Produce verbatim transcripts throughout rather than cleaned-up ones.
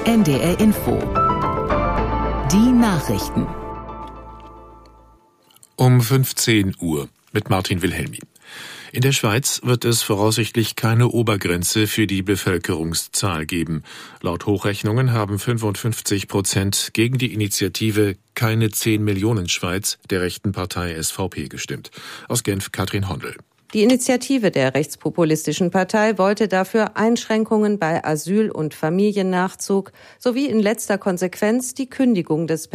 N D R Info. Die Nachrichten. Um fünfzehn Uhr mit Martin Wilhelmi. In der Schweiz wird es voraussichtlich keine Obergrenze für die Bevölkerungszahl geben. Laut Hochrechnungen haben fünfundfünfzig Prozent gegen die Initiative Keine zehn Millionen Schweiz der rechten Partei S V P gestimmt. Aus Genf Katrin Hondel. Die Initiative der rechtspopulistischen Partei wollte dafür Einschränkungen bei Asyl- und Familiennachzug sowie in letzter Konsequenz die Kündigung des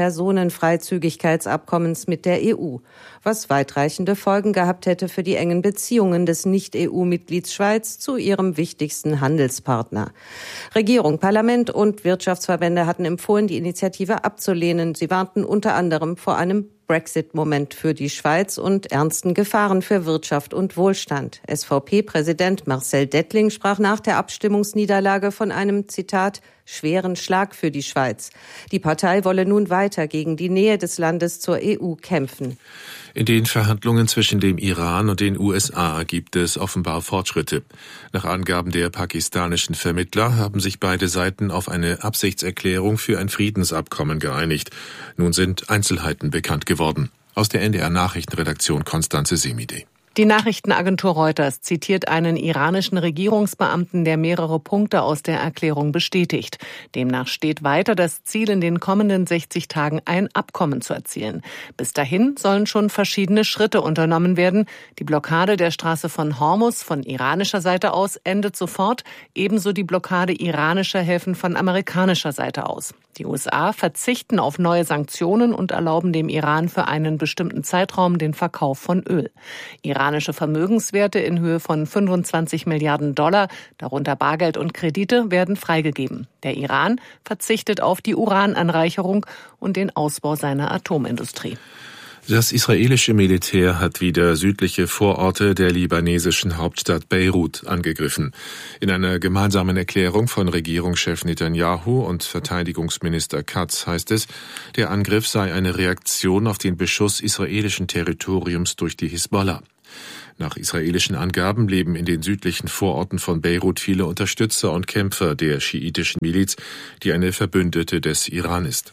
Personenfreizügigkeitsabkommens mit der E U, was weitreichende Folgen gehabt hätte für die engen Beziehungen des Nicht-E U-Mitglieds Schweiz zu ihrem wichtigsten Handelspartner. Regierung, Parlament und Wirtschaftsverbände hatten empfohlen, die Initiative abzulehnen. Sie warnten unter anderem vor einem Brexit-Moment für die Schweiz und ernsten Gefahren für Wirtschaft und Wohlstand. S V P-Präsident Marcel Dettling sprach nach der Abstimmungsniederlage von einem, Zitat, schweren Schlag für die Schweiz. Die Partei wolle nun weiter gegen die Nähe des Landes zur E U kämpfen. In den Verhandlungen zwischen dem Iran und den U S A gibt es offenbar Fortschritte. Nach Angaben der pakistanischen Vermittler haben sich beide Seiten auf eine Absichtserklärung für ein Friedensabkommen geeinigt. Nun sind Einzelheiten bekannt geworden. Aus der N D R-Nachrichtenredaktion Konstanze Semideh. Die Nachrichtenagentur Reuters zitiert einen iranischen Regierungsbeamten, der mehrere Punkte aus der Erklärung bestätigt. Demnach steht weiter das Ziel, in den kommenden sechzig Tagen ein Abkommen zu erzielen. Bis dahin sollen schon verschiedene Schritte unternommen werden. Die Blockade der Straße von Hormuz von iranischer Seite aus endet sofort, ebenso die Blockade iranischer Häfen von amerikanischer Seite aus. Die U S A verzichten auf neue Sanktionen und erlauben dem Iran für einen bestimmten Zeitraum den Verkauf von Öl. Iranische Vermögenswerte in Höhe von fünfundzwanzig Milliarden Dollar, darunter Bargeld und Kredite, werden freigegeben. Der Iran verzichtet auf die Urananreicherung und den Ausbau seiner Atomindustrie. Das israelische Militär hat wieder südliche Vororte der libanesischen Hauptstadt Beirut angegriffen. In einer gemeinsamen Erklärung von Regierungschef Netanyahu und Verteidigungsminister Katz heißt es, der Angriff sei eine Reaktion auf den Beschuss israelischen Territoriums durch die Hisbollah. Nach israelischen Angaben leben in den südlichen Vororten von Beirut viele Unterstützer und Kämpfer der schiitischen Miliz, die eine Verbündete des Iran ist.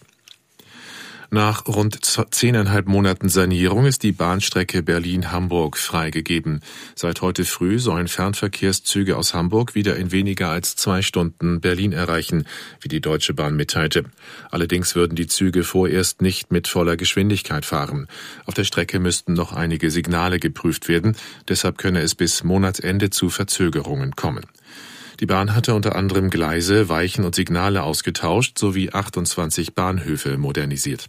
Nach rund zehneinhalb Monaten Sanierung ist die Bahnstrecke Berlin-Hamburg freigegeben. Seit heute früh sollen Fernverkehrszüge aus Hamburg wieder in weniger als zwei Stunden Berlin erreichen, wie die Deutsche Bahn mitteilte. Allerdings würden die Züge vorerst nicht mit voller Geschwindigkeit fahren. Auf der Strecke müssten noch einige Signale geprüft werden, deshalb könne es bis Monatsende zu Verzögerungen kommen. Die Bahn hatte unter anderem Gleise, Weichen und Signale ausgetauscht sowie achtundzwanzig Bahnhöfe modernisiert.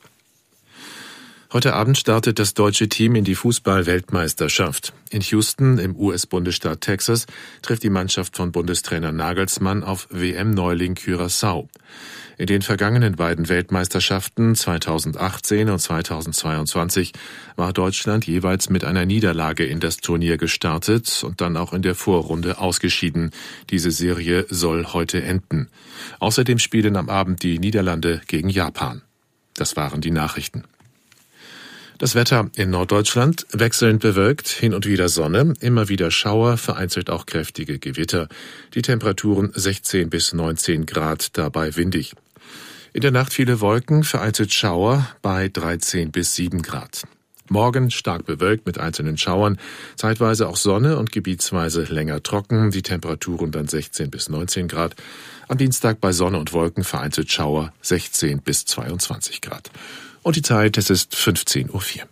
Heute Abend startet das deutsche Team in die Fußball-Weltmeisterschaft. In Houston im U S-Bundesstaat Texas trifft die Mannschaft von Bundestrainer Nagelsmann auf W M-Neuling Curaçao. In den vergangenen beiden Weltmeisterschaften zweitausendachtzehn und zweitausendzweiundzwanzig war Deutschland jeweils mit einer Niederlage in das Turnier gestartet und dann auch in der Vorrunde ausgeschieden. Diese Serie soll heute enden. Außerdem spielen am Abend die Niederlande gegen Japan. Das waren die Nachrichten. Das Wetter in Norddeutschland wechselnd bewölkt, hin und wieder Sonne, immer wieder Schauer, vereinzelt auch kräftige Gewitter. Die Temperaturen sechzehn bis neunzehn Grad, dabei windig. In der Nacht viele Wolken, vereinzelt Schauer bei dreizehn bis sieben Grad. Morgen stark bewölkt mit einzelnen Schauern, zeitweise auch Sonne und gebietsweise länger trocken, die Temperaturen dann sechzehn bis neunzehn Grad. Am Dienstag bei Sonne und Wolken vereinzelt Schauer sechzehn bis zweiundzwanzig Grad. Und die Zeit, es ist fünfzehn Uhr vier.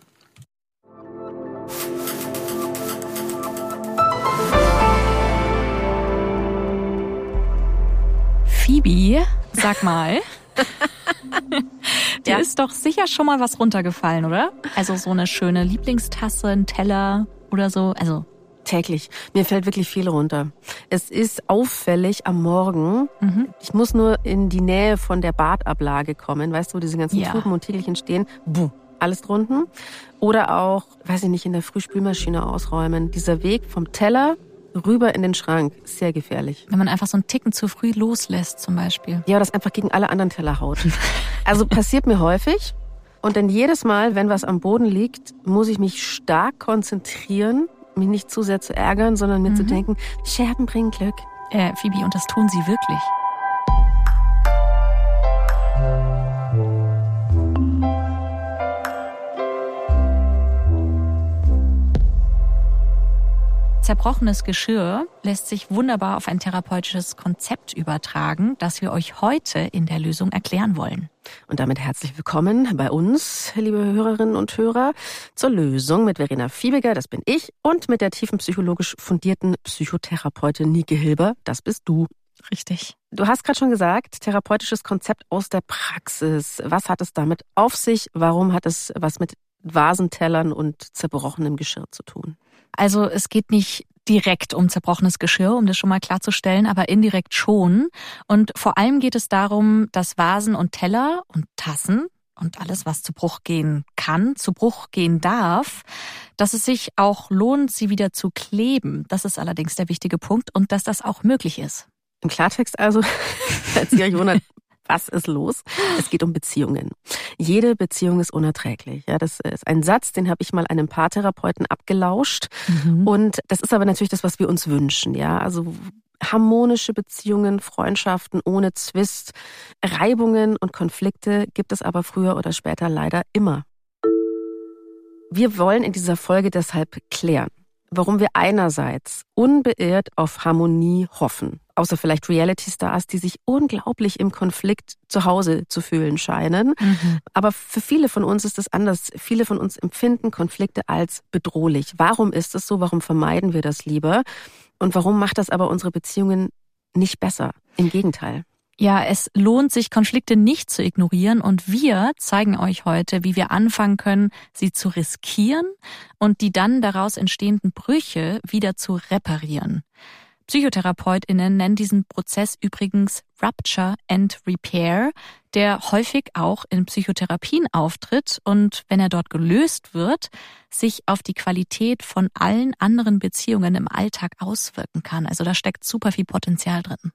Phoebe, sag mal, dir Ja. ist doch sicher schon mal was runtergefallen, oder? Also so eine schöne Lieblingstasse, ein Teller oder so, also... Täglich. Mir fällt wirklich viel runter. Es ist auffällig am Morgen. Mhm. Ich muss nur in die Nähe von der Badablage kommen. Weißt du, wo diese ganzen Ja. Tuben und Tiegelchen stehen. Buh, alles drunten. Oder auch, weiß ich nicht, in der Frühspülmaschine ausräumen. Dieser Weg vom Teller rüber in den Schrank ist sehr gefährlich. Wenn man einfach so einen Ticken zu früh loslässt zum Beispiel. Ja, oder das einfach gegen alle anderen Teller haut. Also passiert mir häufig. Und dann jedes Mal, wenn was am Boden liegt, muss ich mich stark konzentrieren, mich nicht zu sehr zu ärgern, sondern mir Mhm. zu denken, Scherben bringen Glück. Äh, Phoebe, und das tun sie wirklich. Zerbrochenes Geschirr lässt sich wunderbar auf ein therapeutisches Konzept übertragen, das wir euch heute in der Lösung erklären wollen. Und damit herzlich willkommen bei uns, liebe Hörerinnen und Hörer, zur Lösung mit Verena Fiebiger, das bin ich, und mit der tiefenpsychologisch fundierten Psychotherapeutin Nike Hilber, das bist du. Richtig. Du hast gerade schon gesagt, therapeutisches Konzept aus der Praxis. Was hat es damit auf sich? Warum hat es was mit Vasentellern und zerbrochenem Geschirr zu tun? Also es geht nicht direkt um zerbrochenes Geschirr, um das schon mal klarzustellen, aber indirekt schon. Und vor allem geht es darum, dass Vasen und Teller und Tassen und alles, was zu Bruch gehen kann, zu Bruch gehen darf, dass es sich auch lohnt, sie wieder zu kleben. Das ist allerdings der wichtige Punkt und dass das auch möglich ist. Im Klartext also, falls ihr euch wundert, was ist los? Es geht um Beziehungen. Jede Beziehung ist unerträglich. Ja, das ist ein Satz, den habe ich mal einem Paartherapeuten abgelauscht. Mhm. Und das ist aber natürlich das, was wir uns wünschen. Ja, also harmonische Beziehungen, Freundschaften ohne Zwist, Reibungen und Konflikte gibt es aber früher oder später leider immer. Wir wollen in dieser Folge deshalb klären, warum wir einerseits unbeirrt auf Harmonie hoffen, außer vielleicht Reality-Stars, die sich unglaublich im Konflikt zu Hause zu fühlen scheinen. Mhm. Aber für viele von uns ist es anders. Viele von uns empfinden Konflikte als bedrohlich. Warum ist es so? Warum vermeiden wir das lieber? Und warum macht das aber unsere Beziehungen nicht besser? Im Gegenteil. Ja, es lohnt sich, Konflikte nicht zu ignorieren und wir zeigen euch heute, wie wir anfangen können, sie zu riskieren und die dann daraus entstehenden Brüche wieder zu reparieren. PsychotherapeutInnen nennen diesen Prozess übrigens Rupture and Repair, der häufig auch in Psychotherapien auftritt und, wenn er dort gelöst wird, sich auf die Qualität von allen anderen Beziehungen im Alltag auswirken kann. Also da steckt super viel Potenzial drin.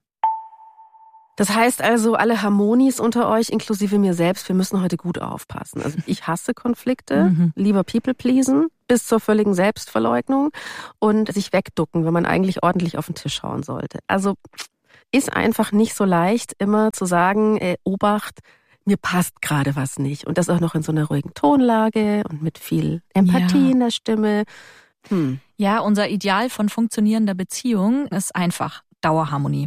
Das heißt also, alle Harmonies unter euch, inklusive mir selbst, wir müssen heute gut aufpassen. Also ich hasse Konflikte, mhm. lieber People pleasen, bis zur völligen Selbstverleugnung und sich wegducken, wenn man eigentlich ordentlich auf den Tisch schauen sollte. Also ist einfach nicht so leicht, immer zu sagen, ey, Obacht, mir passt gerade was nicht. Und das auch noch in so einer ruhigen Tonlage und mit viel Empathie ja. in der Stimme. Hm. Ja, unser Ideal von funktionierender Beziehung ist einfach Dauerharmonie.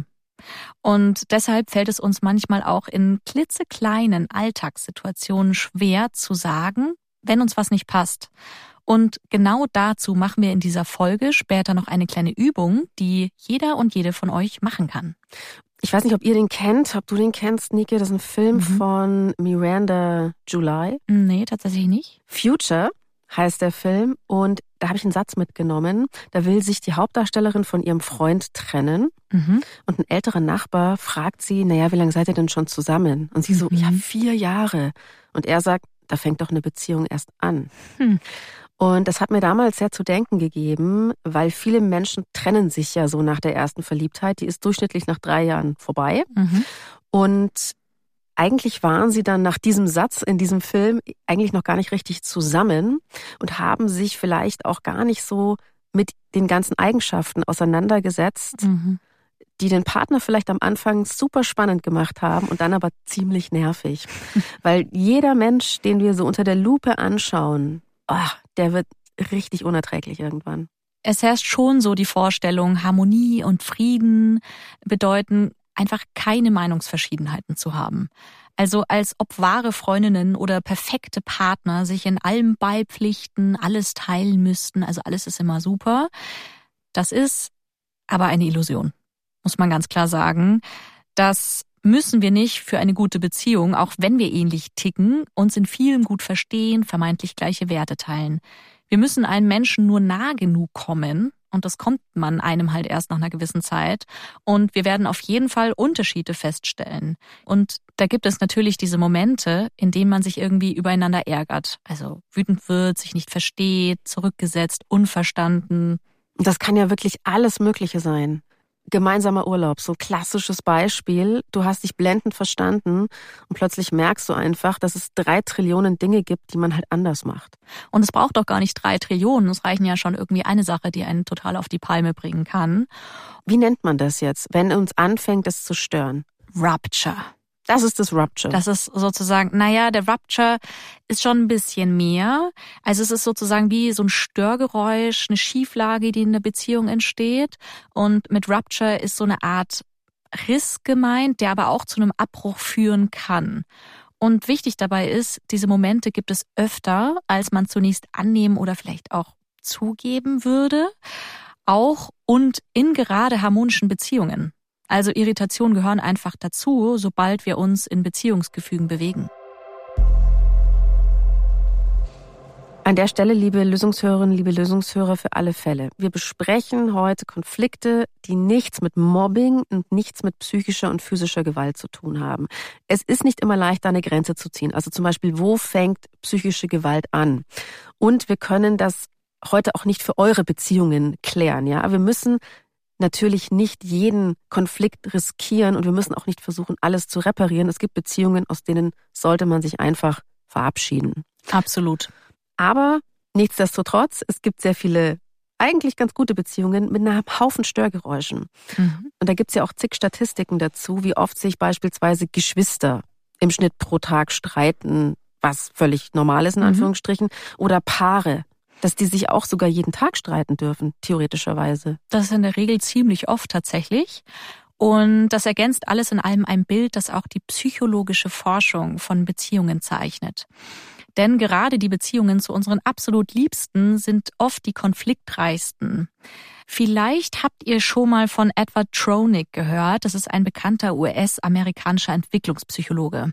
Und deshalb fällt es uns manchmal auch in klitzekleinen Alltagssituationen schwer zu sagen, wenn uns was nicht passt. Und genau dazu machen wir in dieser Folge später noch eine kleine Übung, die jeder und jede von euch machen kann. Ich weiß nicht, ob ihr den kennt, ob du den kennst, Nike. Das ist ein Film mhm. von Miranda July. Nee, tatsächlich nicht. Future heißt der Film und da habe ich einen Satz mitgenommen. Da will sich die Hauptdarstellerin von ihrem Freund trennen mhm. und ein älterer Nachbar fragt sie, naja, wie lange seid ihr denn schon zusammen? Und sie so, mhm. ja, vier Jahre. Und er sagt, da fängt doch eine Beziehung erst an. Mhm. Und das hat mir damals sehr zu denken gegeben, weil viele Menschen trennen sich ja so nach der ersten Verliebtheit. Die ist durchschnittlich nach drei Jahren vorbei. Mhm. Und eigentlich waren sie dann nach diesem Satz in diesem Film eigentlich noch gar nicht richtig zusammen und haben sich vielleicht auch gar nicht so mit den ganzen Eigenschaften auseinandergesetzt, mhm. die den Partner vielleicht am Anfang super spannend gemacht haben und dann aber ziemlich nervig. Weil jeder Mensch, den wir so unter der Lupe anschauen, oh, der wird richtig unerträglich irgendwann. Es herrscht schon so die Vorstellung, Harmonie und Frieden bedeuten, einfach keine Meinungsverschiedenheiten zu haben. Also als ob wahre Freundinnen oder perfekte Partner sich in allem beipflichten, alles teilen müssten, also alles ist immer super. Das ist aber eine Illusion, muss man ganz klar sagen. Das müssen wir nicht für eine gute Beziehung, auch wenn wir ähnlich ticken, uns in vielem gut verstehen, vermeintlich gleiche Werte teilen. Wir müssen einem Menschen nur nah genug kommen, und das kommt man einem halt erst nach einer gewissen Zeit. Und wir werden auf jeden Fall Unterschiede feststellen. Und da gibt es natürlich diese Momente, in denen man sich irgendwie übereinander ärgert. Also wütend wird, sich nicht versteht, zurückgesetzt, unverstanden. Das kann ja wirklich alles Mögliche sein. Gemeinsamer Urlaub, so klassisches Beispiel. Du hast dich blendend verstanden und plötzlich merkst du einfach, dass es drei Trillionen Dinge gibt, die man halt anders macht. Und es braucht doch gar nicht drei Trillionen. Es reichen ja schon irgendwie eine Sache, die einen total auf die Palme bringen kann. Wie nennt man das jetzt, wenn uns anfängt, es zu stören? Rupture. Das ist das Rupture. Das ist sozusagen, naja, der Rupture ist schon ein bisschen mehr. Also es ist sozusagen wie so ein Störgeräusch, eine Schieflage, die in der Beziehung entsteht. Und mit Rupture ist so eine Art Riss gemeint, der aber auch zu einem Abbruch führen kann. Und wichtig dabei ist, diese Momente gibt es öfter, als man zunächst annehmen oder vielleicht auch zugeben würde. Auch und in gerade harmonischen Beziehungen. Also Irritationen gehören einfach dazu, sobald wir uns in Beziehungsgefügen bewegen. An der Stelle, liebe Lösungshörerinnen, liebe Lösungshörer, für alle Fälle. Wir besprechen heute Konflikte, die nichts mit Mobbing und nichts mit psychischer und physischer Gewalt zu tun haben. Es ist nicht immer leicht, da eine Grenze zu ziehen. Also zum Beispiel, wo fängt psychische Gewalt an? Und wir können das heute auch nicht für eure Beziehungen klären. Ja, wir müssen natürlich nicht jeden Konflikt riskieren und wir müssen auch nicht versuchen, alles zu reparieren. Es gibt Beziehungen, aus denen sollte man sich einfach verabschieden. Absolut. Aber nichtsdestotrotz, es gibt sehr viele eigentlich ganz gute Beziehungen mit einem Haufen Störgeräuschen. Mhm. Und da gibt's ja auch zig Statistiken dazu, wie oft sich beispielsweise Geschwister im Schnitt pro Tag streiten, was völlig normal ist in Anführungsstrichen, mhm. oder Paare, dass die sich auch sogar jeden Tag streiten dürfen, theoretischerweise. Das ist in der Regel ziemlich oft tatsächlich. Und das ergänzt alles in allem ein Bild, das auch die psychologische Forschung von Beziehungen zeichnet. Denn gerade die Beziehungen zu unseren absolut Liebsten sind oft die konfliktreichsten. Vielleicht habt ihr schon mal von Edward Tronick gehört. Das ist ein bekannter U S-amerikanischer Entwicklungspsychologe.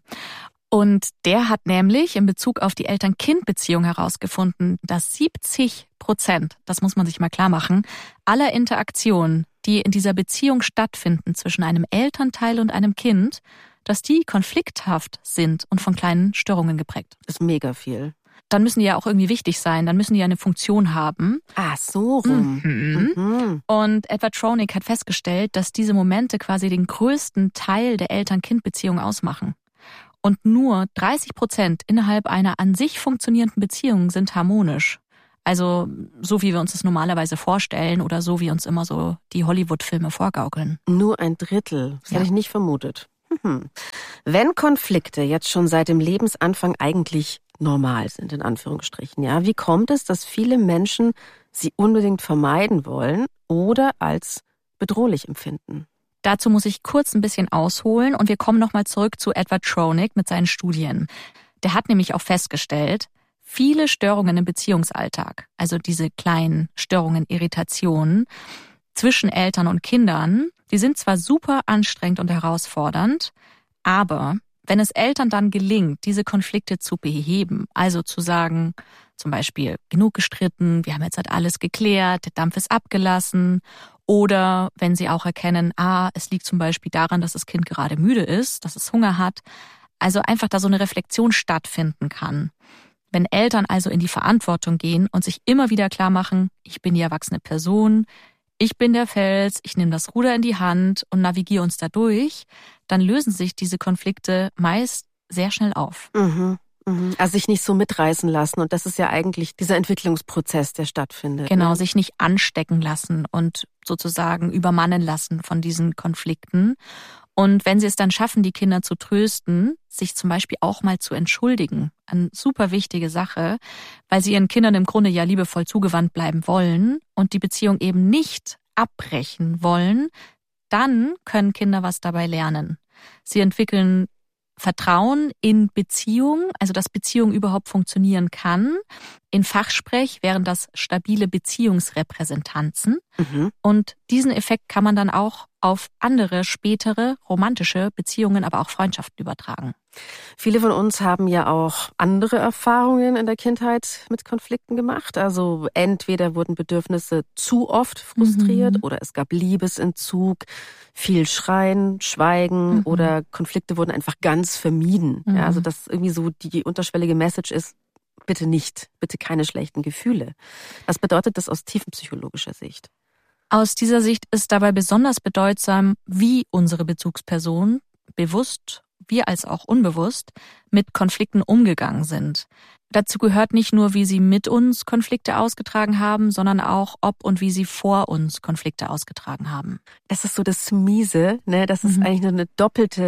Und der hat nämlich in Bezug auf die Eltern-Kind-Beziehung herausgefunden, dass siebzig Prozent, das muss man sich mal klar machen, aller Interaktionen, die in dieser Beziehung stattfinden zwischen einem Elternteil und einem Kind, dass die konflikthaft sind und von kleinen Störungen geprägt. Das ist mega viel. Dann müssen die ja auch irgendwie wichtig sein, dann müssen die ja eine Funktion haben. Ah, so rum. Mhm. Mhm. Und Edward Tronick hat festgestellt, dass diese Momente quasi den größten Teil der Eltern-Kind-Beziehung ausmachen. Und nur dreißig Prozent innerhalb einer an sich funktionierenden Beziehung sind harmonisch. Also so, wie wir uns das normalerweise vorstellen oder so, wie uns immer so die Hollywood-Filme vorgaukeln. Nur ein Drittel. Das ja. hätte ich nicht vermutet. Hm. Wenn Konflikte jetzt schon seit dem Lebensanfang eigentlich normal sind, in Anführungsstrichen, ja, wie kommt es, dass viele Menschen sie unbedingt vermeiden wollen oder als bedrohlich empfinden? Dazu muss ich kurz ein bisschen ausholen und wir kommen nochmal zurück zu Edward Tronick mit seinen Studien. Der hat nämlich auch festgestellt, viele Störungen im Beziehungsalltag, also diese kleinen Störungen, Irritationen zwischen Eltern und Kindern, die sind zwar super anstrengend und herausfordernd, aber wenn es Eltern dann gelingt, diese Konflikte zu beheben, also zu sagen, zum Beispiel genug gestritten, wir haben jetzt halt alles geklärt, der Dampf ist abgelassen, oder wenn sie auch erkennen, ah, es liegt zum Beispiel daran, dass das Kind gerade müde ist, dass es Hunger hat, also einfach da so eine Reflexion stattfinden kann. Wenn Eltern also in die Verantwortung gehen und sich immer wieder klar machen, ich bin die erwachsene Person, ich bin der Fels, ich nehme das Ruder in die Hand und navigiere uns da durch, dann lösen sich diese Konflikte meist sehr schnell auf. Mhm, mhm. Also sich nicht so mitreißen lassen. Und das ist ja eigentlich dieser Entwicklungsprozess, der stattfindet. Genau, ne? Sich nicht anstecken lassen und sozusagen übermannen lassen von diesen Konflikten. Und wenn sie es dann schaffen, die Kinder zu trösten, sich zum Beispiel auch mal zu entschuldigen, eine super wichtige Sache, weil sie ihren Kindern im Grunde ja liebevoll zugewandt bleiben wollen und die Beziehung eben nicht abbrechen wollen, dann können Kinder was dabei lernen. Sie entwickeln Vertrauen in Beziehung, also dass Beziehung überhaupt funktionieren kann. In Fachsprech wären das stabile Beziehungsrepräsentanzen. Mhm. Und diesen Effekt kann man dann auch auf andere spätere romantische Beziehungen, aber auch Freundschaften übertragen. Viele von uns haben ja auch andere Erfahrungen in der Kindheit mit Konflikten gemacht. Also entweder wurden Bedürfnisse zu oft frustriert, mhm. oder es gab Liebesentzug, viel Schreien, Schweigen, mhm. oder Konflikte wurden einfach ganz vermieden. Mhm. Ja, also dass irgendwie so die unterschwellige Message ist, bitte nicht, bitte keine schlechten Gefühle. Was bedeutet das aus tiefenpsychologischer Sicht? Aus dieser Sicht ist dabei besonders bedeutsam, wie unsere Bezugsperson bewusst, wir als auch unbewusst, mit Konflikten umgegangen sind. Dazu gehört nicht nur, wie sie mit uns Konflikte ausgetragen haben, sondern auch, ob und wie sie vor uns Konflikte ausgetragen haben. Das ist so das Miese, ne? Das ist mhm. eigentlich eine doppelte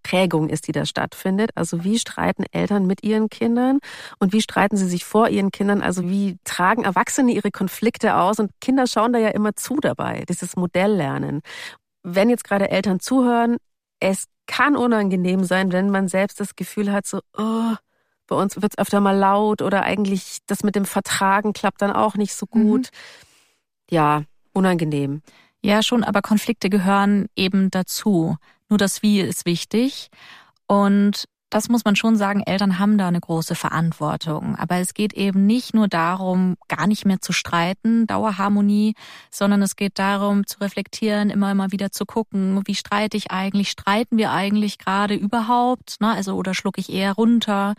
Prägung ist, die da stattfindet. Also wie streiten Eltern mit ihren Kindern und wie streiten sie sich vor ihren Kindern? Also wie tragen Erwachsene ihre Konflikte aus? Und Kinder schauen da ja immer zu dabei, dieses Modelllernen. Wenn jetzt gerade Eltern zuhören, es kann unangenehm sein, wenn man selbst das Gefühl hat, so, oh, bei uns wird's öfter mal laut oder eigentlich das mit dem Vertragen klappt dann auch nicht so gut. Mhm. Ja, unangenehm. Ja, schon, aber Konflikte gehören eben dazu. Nur das Wie ist wichtig. Und das muss man schon sagen, Eltern haben da eine große Verantwortung. Aber es geht eben nicht nur darum, gar nicht mehr zu streiten, Dauerharmonie, sondern es geht darum, zu reflektieren, immer immer wieder zu gucken, wie streite ich eigentlich, streiten wir eigentlich gerade überhaupt, ne? Also oder schlucke ich eher runter?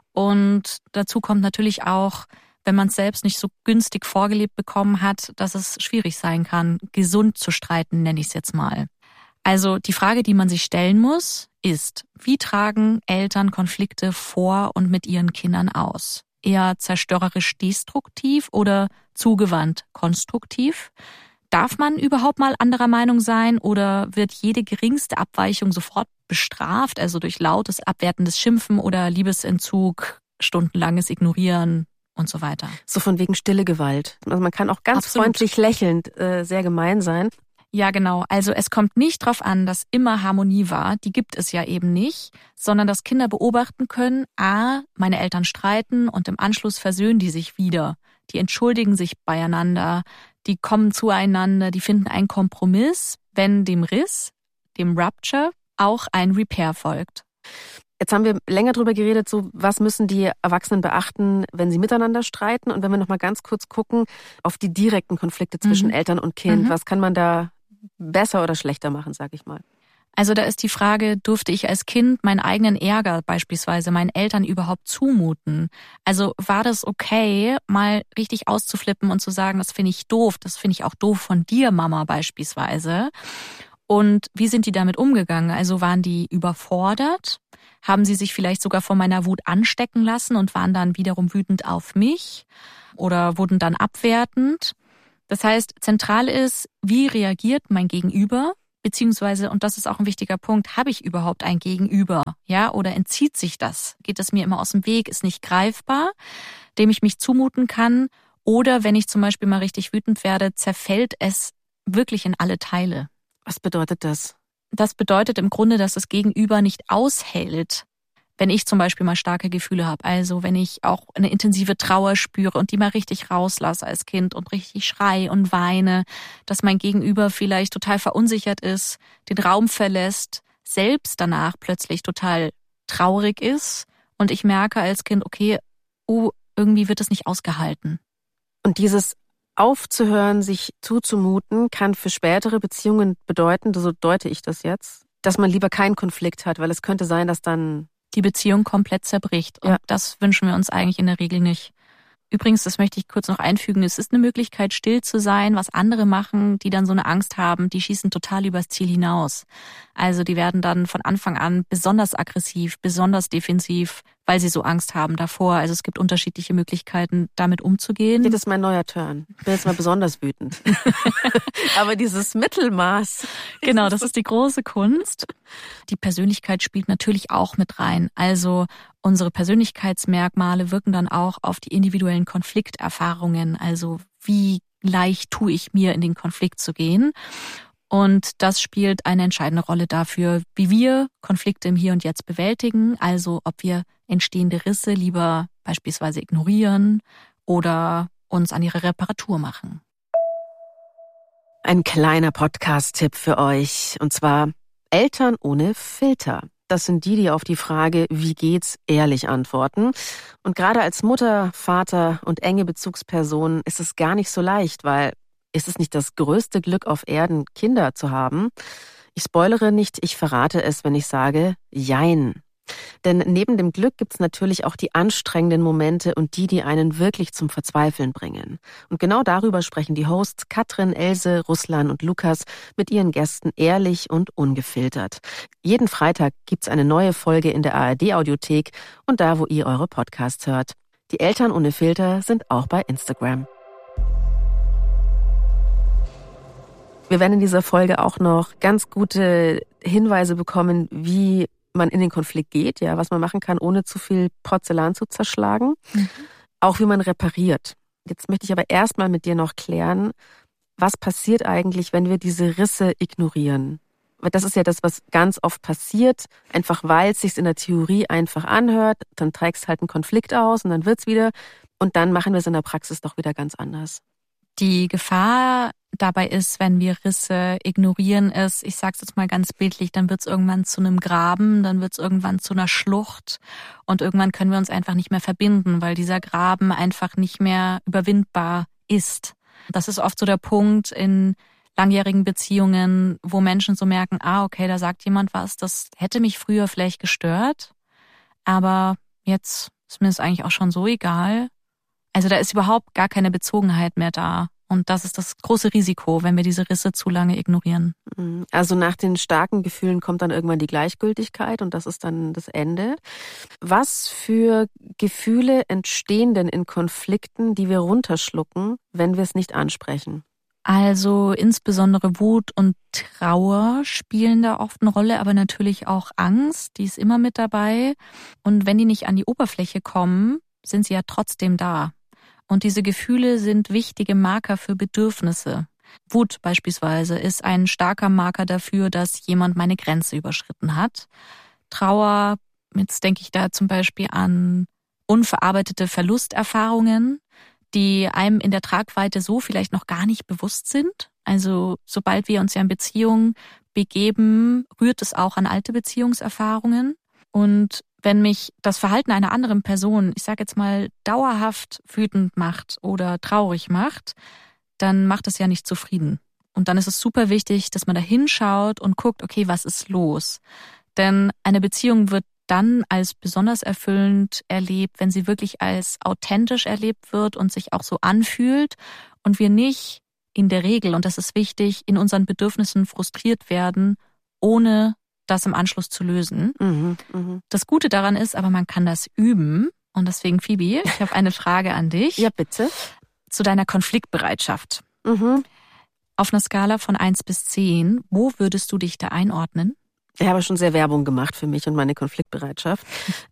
Und dazu kommt natürlich auch, wenn man es selbst nicht so günstig vorgelebt bekommen hat, dass es schwierig sein kann, gesund zu streiten, nenne ich es jetzt mal. Also die Frage, die man sich stellen muss, ist, wie tragen Eltern Konflikte vor und mit ihren Kindern aus? Eher zerstörerisch destruktiv oder zugewandt konstruktiv? Darf man überhaupt mal anderer Meinung sein oder wird jede geringste Abweichung sofort bestraft, also durch lautes, abwertendes Schimpfen oder Liebesentzug, stundenlanges Ignorieren und so weiter? So von wegen stille Gewalt. Also man kann auch ganz Absolut. freundlich lächelnd äh, sehr gemein sein. Ja, genau. Also es kommt nicht drauf an, dass immer Harmonie war. Die gibt es ja eben nicht, sondern dass Kinder beobachten können, a, meine Eltern streiten und im Anschluss versöhnen die sich wieder. Die entschuldigen sich beieinander, die kommen zueinander, die finden einen Kompromiss, wenn dem Riss, dem Rupture, auch ein Repair folgt. Jetzt haben wir länger drüber geredet, so was müssen die Erwachsenen beachten, wenn sie miteinander streiten. Und wenn wir noch mal ganz kurz gucken auf die direkten Konflikte zwischen mhm. Eltern und Kind, mhm. was kann man da besser oder schlechter machen, sag ich mal? Also da ist die Frage, durfte ich als Kind meinen eigenen Ärger beispielsweise meinen Eltern überhaupt zumuten? Also war das okay, mal richtig auszuflippen und zu sagen, das finde ich doof, das finde ich auch doof von dir, Mama beispielsweise. Und wie sind die damit umgegangen? Also waren die überfordert? Haben sie sich vielleicht sogar von meiner Wut anstecken lassen und waren dann wiederum wütend auf mich? Oder wurden dann abwertend? Das heißt, zentral ist, wie reagiert mein Gegenüber? Beziehungsweise, und das ist auch ein wichtiger Punkt, habe ich überhaupt ein Gegenüber? Ja, oder entzieht sich das? Geht es mir immer aus dem Weg? Ist nicht greifbar, dem ich mich zumuten kann? Oder wenn ich zum Beispiel mal richtig wütend werde, zerfällt es wirklich in alle Teile. Was bedeutet das? Das bedeutet im Grunde, dass das Gegenüber nicht aushält, wenn ich zum Beispiel mal starke Gefühle habe. Also wenn ich auch eine intensive Trauer spüre und die mal richtig rauslasse als Kind und richtig schrei und weine, dass mein Gegenüber vielleicht total verunsichert ist, den Raum verlässt, selbst danach plötzlich total traurig ist und ich merke als Kind, okay, oh, irgendwie wird es nicht ausgehalten. Und dieses aufzuhören, sich zuzumuten, kann für spätere Beziehungen bedeuten, so deute ich das jetzt, dass man lieber keinen Konflikt hat, weil es könnte sein, dass dann die Beziehung komplett zerbricht. Und ja. das wünschen wir uns eigentlich in der Regel nicht. Übrigens, das möchte ich kurz noch einfügen, es ist eine Möglichkeit, still zu sein, was andere machen, die dann so eine Angst haben, die schießen total übers Ziel hinaus. Also die werden dann von Anfang an besonders aggressiv, besonders defensiv, weil sie so Angst haben davor. Also es gibt unterschiedliche Möglichkeiten, damit umzugehen. Das ist mein neuer Turn. Ich bin jetzt mal besonders wütend. Aber dieses Mittelmaß. Genau, das ist die große Kunst. Die Persönlichkeit spielt natürlich auch mit rein. Also unsere Persönlichkeitsmerkmale wirken dann auch auf die individuellen Konflikterfahrungen. Also wie leicht tue ich mir, in den Konflikt zu gehen. Und das spielt eine entscheidende Rolle dafür, wie wir Konflikte im Hier und Jetzt bewältigen. Also ob wir entstehende Risse lieber beispielsweise ignorieren oder uns an ihre Reparatur machen. Ein kleiner Podcast-Tipp für euch, und zwar Eltern ohne Filter. Das sind die, die auf die Frage, wie geht's, ehrlich antworten. Und gerade als Mutter, Vater und enge Bezugsperson ist es gar nicht so leicht, weil ist es nicht das größte Glück auf Erden, Kinder zu haben? Ich spoilere nicht, ich verrate es, wenn ich sage, jein. Denn neben dem Glück gibt's natürlich auch die anstrengenden Momente und die, die einen wirklich zum Verzweifeln bringen. Und genau darüber sprechen die Hosts Katrin, Else, Ruslan und Lukas mit ihren Gästen ehrlich und ungefiltert. Jeden Freitag gibt's eine neue Folge in der A R D-Audiothek und da, wo ihr eure Podcasts hört. Die Eltern ohne Filter sind auch bei Instagram. Wir werden in dieser Folge auch noch ganz gute Hinweise bekommen, wie man in den Konflikt geht, ja, was man machen kann, ohne zu viel Porzellan zu zerschlagen. Mhm. Auch wie man repariert. Jetzt möchte ich aber erstmal mit dir noch klären, was passiert eigentlich, wenn wir diese Risse ignorieren? Weil das ist ja das, was ganz oft passiert, einfach weil es sich in der Theorie einfach anhört, dann trägst du halt einen Konflikt aus und dann wird's wieder und dann machen wir es in der Praxis doch wieder ganz anders. Die Gefahr dabei ist, wenn wir Risse ignorieren, ist, ich sag's jetzt mal ganz bildlich, dann wird's irgendwann zu einem Graben, dann wird's irgendwann zu einer Schlucht und irgendwann können wir uns einfach nicht mehr verbinden, weil dieser Graben einfach nicht mehr überwindbar ist. Das ist oft so der Punkt in langjährigen Beziehungen, wo Menschen so merken, ah, okay, da sagt jemand was, das hätte mich früher vielleicht gestört, aber jetzt ist mir das eigentlich auch schon so egal. Also da ist überhaupt gar keine Bezogenheit mehr da. Und das ist das große Risiko, wenn wir diese Risse zu lange ignorieren. Also nach den starken Gefühlen kommt dann irgendwann die Gleichgültigkeit und das ist dann das Ende. Was für Gefühle entstehen denn in Konflikten, die wir runterschlucken, wenn wir es nicht ansprechen? Also insbesondere Wut und Trauer spielen da oft eine Rolle, aber natürlich auch Angst, die ist immer mit dabei. Und wenn die nicht an die Oberfläche kommen, sind sie ja trotzdem da. Und diese Gefühle sind wichtige Marker für Bedürfnisse. Wut beispielsweise ist ein starker Marker dafür, dass jemand meine Grenze überschritten hat. Trauer, jetzt denke ich da zum Beispiel an unverarbeitete Verlusterfahrungen, die einem in der Tragweite so vielleicht noch gar nicht bewusst sind. Also sobald wir uns ja in Beziehungen begeben, rührt es auch an alte Beziehungserfahrungen. Und wenn mich das Verhalten einer anderen Person, ich sage jetzt mal, dauerhaft wütend macht oder traurig macht, dann macht es ja nicht zufrieden. Und dann ist es super wichtig, dass man da hinschaut und guckt, okay, was ist los? Denn eine Beziehung wird dann als besonders erfüllend erlebt, wenn sie wirklich als authentisch erlebt wird und sich auch so anfühlt und wir nicht in der Regel, und das ist wichtig, in unseren Bedürfnissen frustriert werden, ohne das im Anschluss zu lösen. Mhm, mh. Das Gute daran ist, aber man kann das üben. Und deswegen, Phoebe, ich habe eine Frage an dich. Ja, bitte. Zu deiner Konfliktbereitschaft. Mhm. Auf einer Skala von eins bis zehn, wo würdest du dich da einordnen? Ich habe schon sehr Werbung gemacht für mich und meine Konfliktbereitschaft.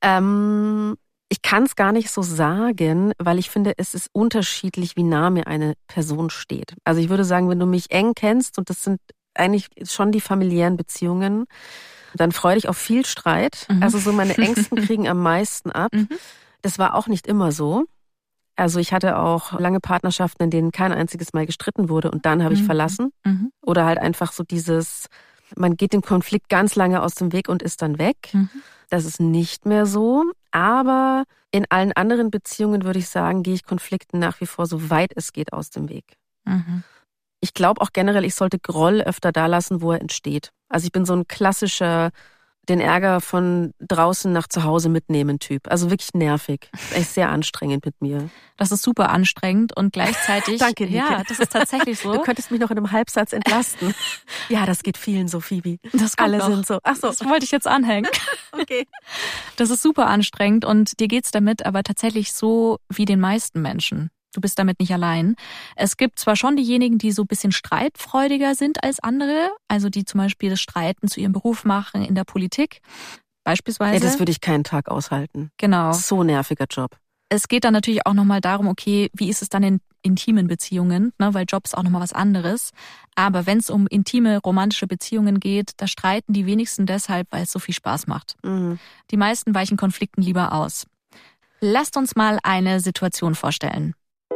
ähm, ich kann es gar nicht so sagen, weil ich finde, es ist unterschiedlich, wie nah mir eine Person steht. Also ich würde sagen, wenn du mich eng kennst, und das sind eigentlich schon die familiären Beziehungen, dann freue dich auf viel Streit. Mhm. Also so meine Ängsten kriegen am meisten ab. Mhm. Das war auch nicht immer so. Also ich hatte auch lange Partnerschaften, in denen kein einziges Mal gestritten wurde und dann habe ich mhm. verlassen. Mhm. Oder halt einfach so dieses, man geht dem Konflikt ganz lange aus dem Weg und ist dann weg. Mhm. Das ist nicht mehr so. Aber in allen anderen Beziehungen würde ich sagen, gehe ich Konflikten nach wie vor so weit es geht aus dem Weg. Mhm. Ich glaube auch generell, ich sollte Groll öfter da lassen, wo er entsteht. Also ich bin so ein klassischer, den Ärger von draußen nach zu Hause mitnehmen Typ. Also wirklich nervig. Echt sehr anstrengend mit mir. Das ist super anstrengend und gleichzeitig... Danke, Nike. Ja, das ist tatsächlich so. Du könntest mich noch in einem Halbsatz entlasten. Ja, das geht vielen so, Phoebe. Das kommt Alle noch. sind so. Ach so. Das wollte ich jetzt anhängen. Okay. Das ist super anstrengend und dir geht's damit aber tatsächlich so wie den meisten Menschen. Du bist damit nicht allein. Es gibt zwar schon diejenigen, die so ein bisschen streitfreudiger sind als andere, also die zum Beispiel das Streiten zu ihrem Beruf machen in der Politik, beispielsweise. Ja, das würde ich keinen Tag aushalten. Genau. So ein nerviger Job. Es geht dann natürlich auch nochmal darum, okay, wie ist es dann in intimen Beziehungen, ne, weil Job ist auch nochmal was anderes. Aber wenn es um intime, romantische Beziehungen geht, da streiten die wenigsten deshalb, weil es so viel Spaß macht. Mhm. Die meisten weichen Konflikten lieber aus. Lasst uns mal eine Situation vorstellen.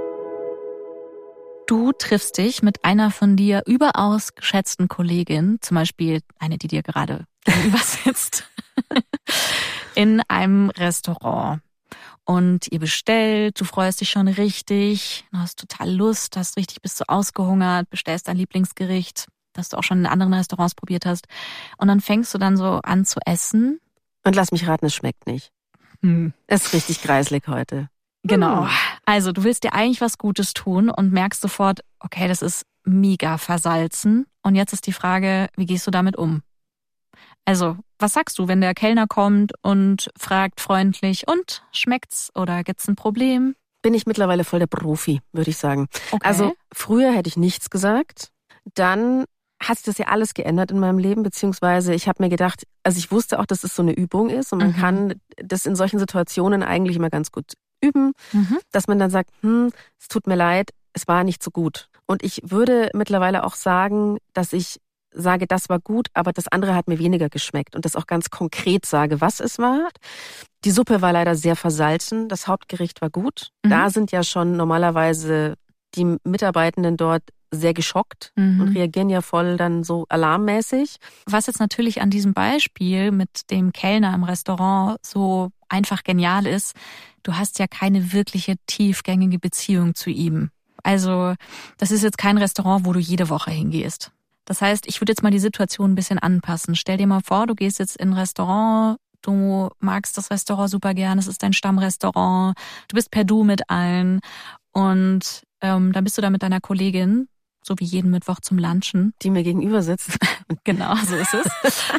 Du triffst dich mit einer von dir überaus geschätzten Kollegin, zum Beispiel eine, die dir gerade gegenüber sitzt, in einem Restaurant. Und ihr bestellt, du freust dich schon richtig, du hast total Lust, hast richtig, bist du ausgehungert, bestellst dein Lieblingsgericht, das du auch schon in anderen Restaurants probiert hast. Und dann fängst du dann so an zu essen. Und lass mich raten, es schmeckt nicht. Hm. Es ist richtig greiselig heute. Genau. Also du willst dir eigentlich was Gutes tun und merkst sofort, okay, das ist mega versalzen. Und jetzt ist die Frage, wie gehst du damit um? Also, was sagst du, wenn der Kellner kommt und fragt freundlich, und schmeckt's oder gibt's ein Problem? Bin ich mittlerweile voll der Profi, würde ich sagen. Okay. Also früher hätte ich nichts gesagt. Dann hat sich das ja alles geändert in meinem Leben, beziehungsweise ich habe mir gedacht, also ich wusste auch, dass es so eine Übung ist und man mhm. kann das in solchen Situationen eigentlich immer ganz gut üben, mhm. dass man dann sagt, hm, es tut mir leid, es war nicht so gut. Und ich würde mittlerweile auch sagen, dass ich sage, das war gut, aber das andere hat mir weniger geschmeckt und das auch ganz konkret sage, was es war. Die Suppe war leider sehr versalzen, das Hauptgericht war gut. Mhm. Da sind ja schon normalerweise die Mitarbeitenden dort sehr geschockt mhm. und reagieren ja voll dann so alarmmäßig. Was jetzt natürlich an diesem Beispiel mit dem Kellner im Restaurant so einfach genial ist, du hast ja keine wirkliche tiefgängige Beziehung zu ihm. Also das ist jetzt kein Restaurant, wo du jede Woche hingehst. Das heißt, ich würde jetzt mal die Situation ein bisschen anpassen. Stell dir mal vor, du gehst jetzt in ein Restaurant, du magst das Restaurant super gern, es ist dein Stammrestaurant, du bist per Du mit allen und ähm, dann bist du da mit deiner Kollegin, so wie jeden Mittwoch zum Lunchen. Die mir gegenüber sitzt. Genau, so ist es.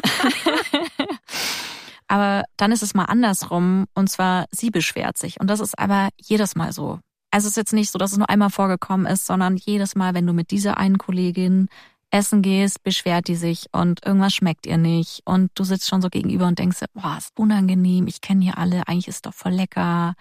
Aber dann ist es mal andersrum und zwar sie beschwert sich und das ist aber jedes Mal so. Also es ist jetzt nicht so, dass es nur einmal vorgekommen ist, sondern jedes Mal, wenn du mit dieser einen Kollegin essen gehst, beschwert die sich und irgendwas schmeckt ihr nicht und du sitzt schon so gegenüber und denkst, boah, ist unangenehm, ich kenne hier alle, eigentlich ist doch voll lecker.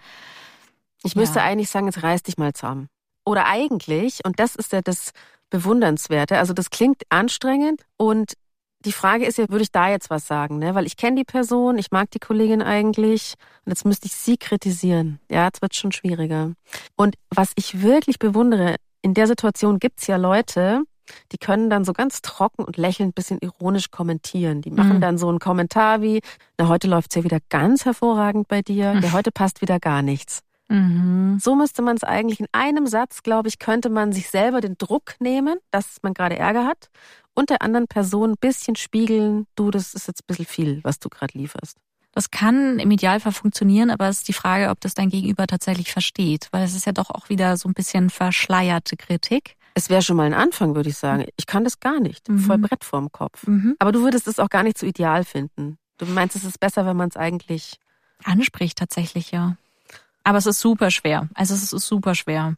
Ich ja. müsste eigentlich sagen, jetzt reiß dich mal zusammen. Oder eigentlich, und das ist ja das Bewundernswerte, also das klingt anstrengend und die Frage ist ja, würde ich da jetzt was sagen, ne? Weil ich kenne die Person, ich mag die Kollegin eigentlich und jetzt müsste ich sie kritisieren. Ja, jetzt wird es schon schwieriger. Und was ich wirklich bewundere, in der Situation gibt's ja Leute, die können dann so ganz trocken und lächelnd ein bisschen ironisch kommentieren. Die machen mhm. dann so einen Kommentar wie, na, heute läuft's ja wieder ganz hervorragend bei dir, ja, heute passt wieder gar nichts. Mhm. So müsste man es eigentlich in einem Satz, glaube ich, könnte man sich selber den Druck nehmen, dass man gerade Ärger hat und der anderen Person ein bisschen spiegeln, du, das ist jetzt ein bisschen viel, was du gerade lieferst. Das kann im Idealfall funktionieren, aber es ist die Frage, ob das dein Gegenüber tatsächlich versteht, weil es ist ja doch auch wieder so ein bisschen verschleierte Kritik. Es wäre schon mal ein Anfang, würde ich sagen. Ich kann das gar nicht. Mhm. Voll Brett vorm Kopf. Mhm. Aber du würdest es auch gar nicht so ideal finden. Du meinst, es ist besser, wenn man es eigentlich anspricht tatsächlich, ja. Aber es ist super schwer. Also es ist super schwer.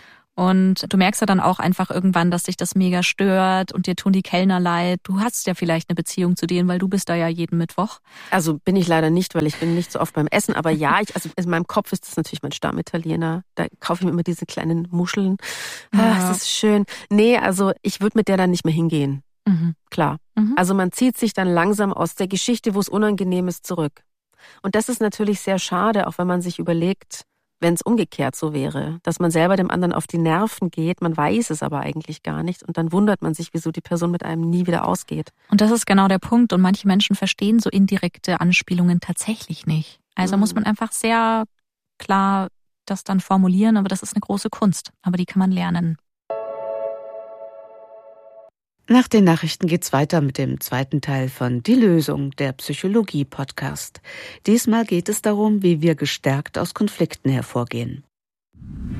Und du merkst ja dann auch einfach irgendwann, dass dich das mega stört und dir tun die Kellner leid. Du hast ja vielleicht eine Beziehung zu denen, weil du bist da ja jeden Mittwoch. Also bin ich leider nicht, weil ich bin nicht so oft beim Essen. Aber ja, ich, also in meinem Kopf ist das natürlich mein Stammitaliener. Da kaufe ich mir immer diese kleinen Muscheln. Ja. Ach, das ist schön. Nee, also ich würde mit der dann nicht mehr hingehen. Mhm. Klar. Mhm. Also man zieht sich dann langsam aus der Geschichte, wo es unangenehm ist, zurück. Und das ist natürlich sehr schade, auch wenn man sich überlegt, wenn es umgekehrt so wäre, dass man selber dem anderen auf die Nerven geht, man weiß es aber eigentlich gar nicht und dann wundert man sich, wieso die Person mit einem nie wieder ausgeht. Und das ist genau der Punkt und manche Menschen verstehen so indirekte Anspielungen tatsächlich nicht. Also mhm. muss man einfach sehr klar das dann formulieren, aber das ist eine große Kunst, aber die kann man lernen. Nach den Nachrichten geht's weiter mit dem zweiten Teil von Die Lösung, der Psychologie-Podcast. Diesmal geht es darum, wie wir gestärkt aus Konflikten hervorgehen.